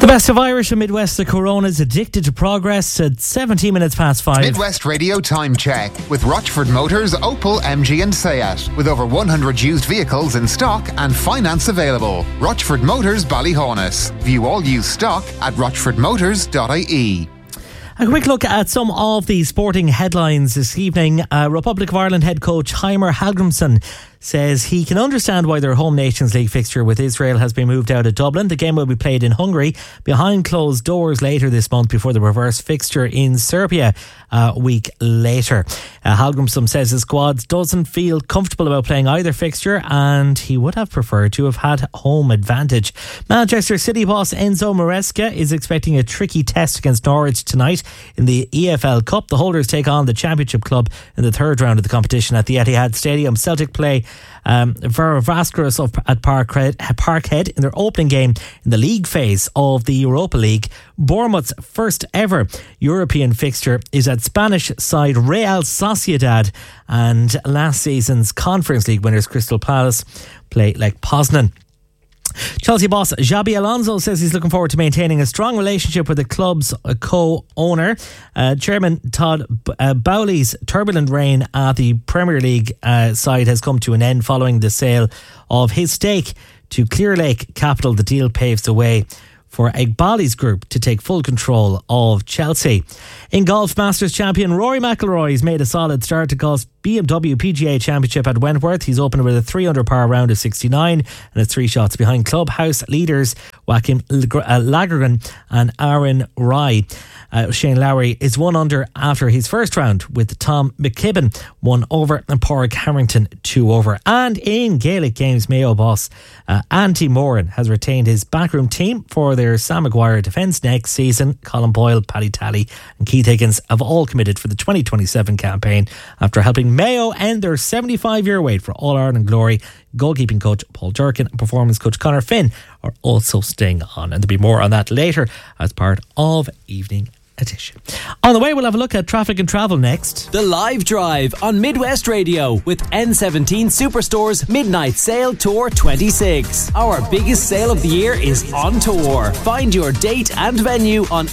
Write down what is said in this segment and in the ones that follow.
The best of Irish and Midwest. The Corona's Addicted to Progress at 17 minutes past 5. Midwest Radio Time Check with Rochford Motors, Opel, MG and Seat. With over 100 used vehicles in stock and finance available. Rochford Motors, Ballyhonus. View all used stock at rochfordmotors.ie. A quick look at some of the sporting headlines this evening. Republic of Ireland head coach Heimer Hallgrímsson says he can understand why their home Nations League fixture with Israel has been moved out of Dublin. The game will be played in Hungary behind closed doors later this month before the reverse fixture in Serbia a week later. Hallgrímsson says his squad doesn't feel comfortable about playing either fixture and he would have preferred to have had home advantage. Manchester City boss Enzo Maresca is expecting a tricky test against Norwich tonight in the EFL Cup. The holders take on the Championship club in the third round of the competition at the Etihad Stadium. Celtic play Vaskaris at Parkhead in their opening game in the league phase of the Europa League. Bournemouth's first ever European fixture is at Spanish side Real Sociedad, and last season's Conference League winners Crystal Palace play Lech Poznan. Chelsea boss Xabi Alonso says he's looking forward to maintaining a strong relationship with the club's co-owner. Chairman Todd Bowley's turbulent reign at the Premier League side has come to an end following the sale of his stake to Clearlake Capital. The deal paves the way for Eghbali's group to take full control of Chelsea. In golf, Masters champion Rory McIlroy has made a solid start to golf's BMW PGA Championship at Wentworth. He's opened with a 3-under par round of 69 and is 3 shots behind clubhouse leaders Joachim Lagergren and Aaron Rai. Shane Lowry is 1 under after his first round, with Tom McKibben 1 over and Pádraig Harrington 2 over. And in Gaelic games, Mayo boss Andy Moran has retained his backroom team for their Sam Maguire defence next season. Colin Boyle, Paddy Talley and Keith Higgins have all committed for the 2027 campaign after helping Mayo end their 75-year wait for All-Ireland glory. Goalkeeping coach Paul Durkin and performance coach Conor Finn are also staying on, and there'll be more on that later as part of Evening Edition. On the way, we'll have a look at traffic and travel next. The Live Drive on Midwest Radio with N17 Superstore's Midnight Sale Tour 26. Our biggest sale of the year is on tour. Find your date and venue on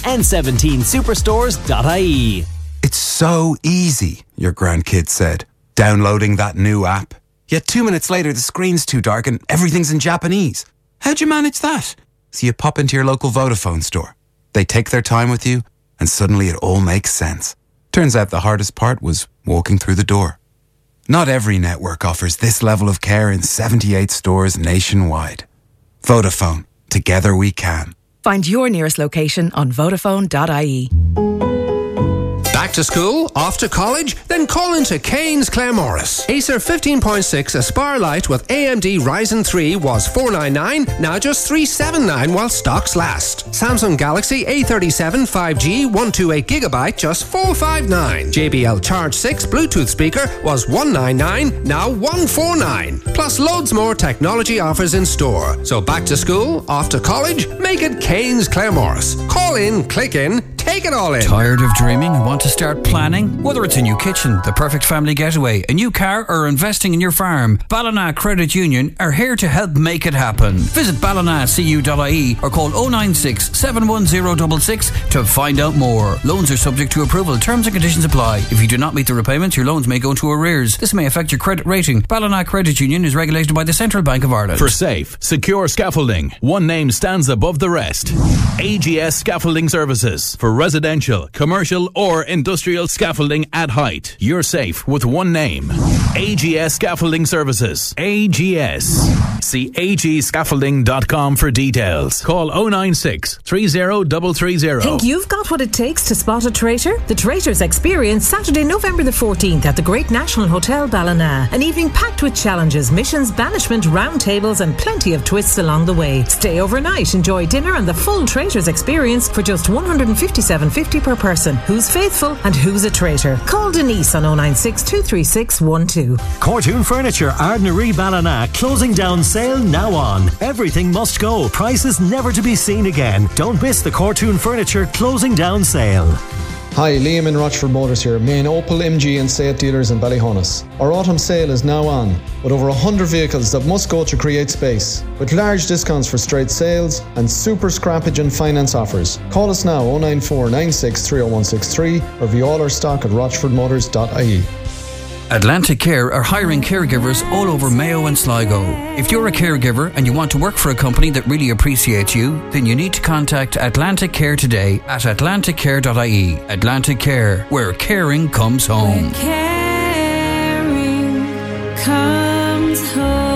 n17superstores.ie. It's so easy, your grandkid said, downloading that new app. Yet 2 minutes later, the screen's too dark and everything's in Japanese. How'd you manage that? So you pop into your local Vodafone store. They take their time with you, and suddenly it all makes sense. Turns out the hardest part was walking through the door. Not every network offers this level of care in 78 stores nationwide. Vodafone. Together we can. Find your nearest location on Vodafone.ie. Back to school? Off to college? Then call into Kane's Claremorris. Acer 15.6 Aspire Lite with AMD Ryzen 3 was $499, now just $379 while stocks last. Samsung Galaxy A37 5G 128GB just $459. JBL Charge 6 Bluetooth speaker was $199, now $149. Plus loads more technology offers in store. So back to school? Off to college? Make it Kane's Claremorris. Call in, click in, take it all in. Tired of dreaming and want to start planning? Whether it's a new kitchen, the perfect family getaway, a new car or investing in your farm, Ballina Credit Union are here to help make it happen. Visit ballinacu.ie or call 096 710 66 to find out more. Loans are subject to approval. Terms and conditions apply. If you do not meet the repayments, your loans may go into arrears. This may affect your credit rating. Ballina Credit Union is regulated by the Central Bank of Ireland. For safe, secure scaffolding, one name stands above the rest. AGS Scaffolding Services. For residential, commercial or industrial scaffolding at height. You're safe with one name. AGS Scaffolding Services. AGS. See agscaffolding.com for details. Call 096 30330. Think you've got what it takes to spot a traitor? The Traitors Experience, Saturday, November the 14th at the Great National Hotel Ballina. An evening packed with challenges, missions, banishment, round tables and plenty of twists along the way. Stay overnight, enjoy dinner and the full Traitors Experience for just $157.50 per person. Who's faithful and who's a traitor? Call Denise on 096 236 12. Cortoon Furniture, Ardnaree Ballina, closing down sale now on. Everything must go. Prices never to be seen again. Don't miss the Cortoon Furniture closing down sale. Hi, Liam in Rochford Motors here, main Opel, MG and Seat dealers in Ballyhonus. Our autumn sale is now on, with over 100 vehicles that must go to create space, with large discounts for straight sales and super scrappage and finance offers. Call us now 094 96 30163 or view all our stock at rochfordmotors.ie. Atlantic Care are hiring caregivers all over Mayo and Sligo. If you're a caregiver and you want to work for a company that really appreciates you, then you need to contact Atlantic Care today at atlanticcare.ie. Atlantic Care, where caring comes home. Where caring comes home.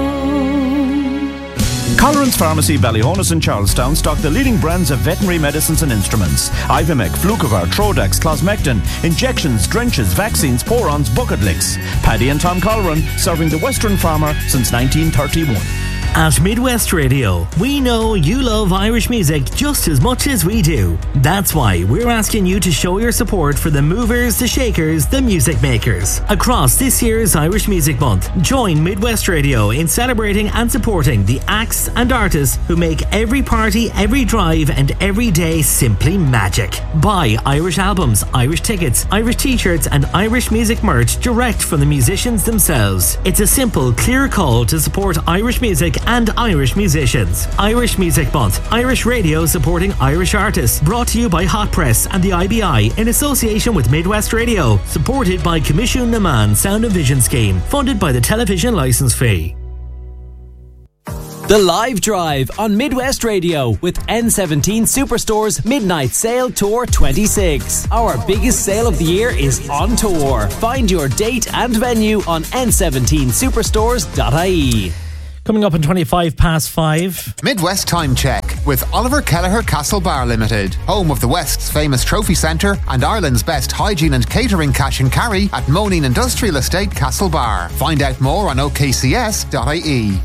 Colleran's Pharmacy, Ballyhonus and Charlestown stock the leading brands of veterinary medicines and instruments. Ivimec, Flucovar, Trodax, Closmectin, injections, drenches, vaccines, porons, bucket licks. Paddy and Tom Colleran, serving the Western farmer since 1931. At Midwest Radio, we know you love Irish music just as much as we do. That's why we're asking you to show your support for the movers, the shakers, the music makers. Across this year's Irish Music Month, join Midwest Radio in celebrating and supporting the acts and artists who make every party, every drive and every day simply magic. Buy Irish albums, Irish tickets, Irish t-shirts and Irish music merch direct from the musicians themselves. It's a simple, clear call to support Irish music and Irish musicians. Irish Music Month, Irish Radio supporting Irish artists. Brought to you by Hot Press and the IBI in association with Midwest Radio. Supported by Commission Naman Sound and Vision Scheme. Funded by the television licence fee. The Live Drive on Midwest Radio with N17 Superstore's Midnight Sale Tour 26. Our biggest sale of the year is on tour. Find your date and venue on n17superstores.ie. Coming up in 5:25. Midwest Time Check with Oliver Kelleher Castle Bar Limited, home of the West's famous trophy centre and Ireland's best hygiene and catering cash and carry at Moneen Industrial Estate Castle Bar. Find out more on okcs.ie.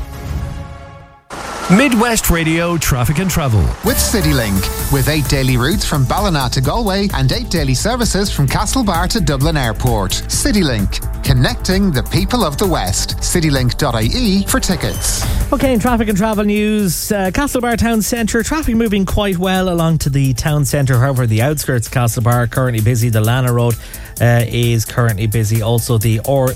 Midwest Radio Traffic and Travel with CityLink, with 8 daily routes from Ballina to Galway and 8 daily services from Castlebar to Dublin Airport. CityLink, connecting the people of the West. CityLink.ie for tickets. Okay, in traffic and travel news, Castlebar Town Centre, traffic moving quite well along to the town centre. However, the outskirts of Castlebar currently busy. The Lana Road is currently busy. Also, the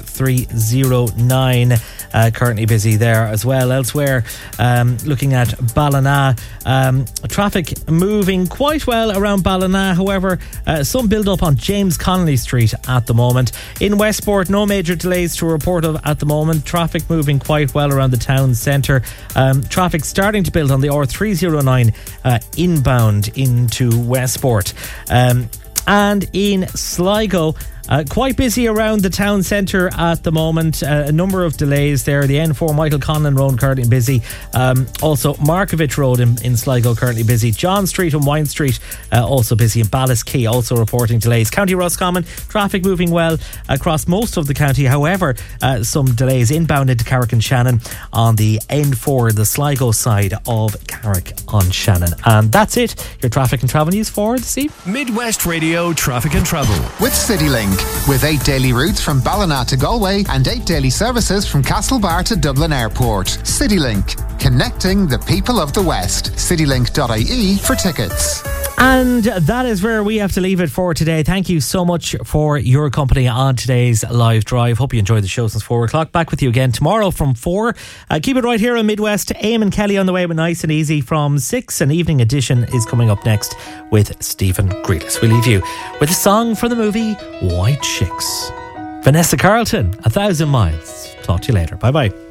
R309 currently busy there as well. Elsewhere, looking at Ballina, traffic moving quite well around Ballina. However, some build up on James Connolly Street at the moment. In Westport, no major delays to report of at the moment. Traffic moving quite well around the town centre. Traffic starting to build on the R309 inbound into Westport. And in Sligo, quite busy around the town centre at the moment. A number of delays there. The N4 Michael Conlon Road currently busy. Also Markovich Road in Sligo currently busy. John Street and Wine Street also busy. And Ballyskey also reporting delays. County Roscommon, traffic moving well across most of the county. However, some delays inbound into Carrick and Shannon on the N4, the Sligo side of Carrick on Shannon. And that's it. Your traffic and travel news for this evening. Midwest Radio Traffic and Travel with CityLink, with 8 daily routes from Ballina to Galway and 8 daily services from Castlebar to Dublin Airport. CityLink, connecting the people of the West. CityLink.ie for tickets. And that is where we have to leave it for today. Thank you so much for your company on today's Live Drive. Hope you enjoyed the show since 4 o'clock. Back with you again tomorrow from 4. Keep it right here on Midwest. Eamon Kelly on the way with Nice and Easy from 6. An evening edition is coming up next with Stephen Grealis. We leave you with a song from the movie White Chicks. Vanessa Carlton, 1,000 Miles. Talk to you later. Bye bye.